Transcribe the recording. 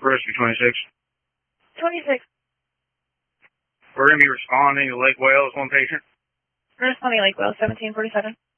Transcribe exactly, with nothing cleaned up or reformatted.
Rescue twenty-six. twenty-six. We're going to be responding to Lake Wales, one patient. We're responding to Lake Wales, seventeen forty-seven.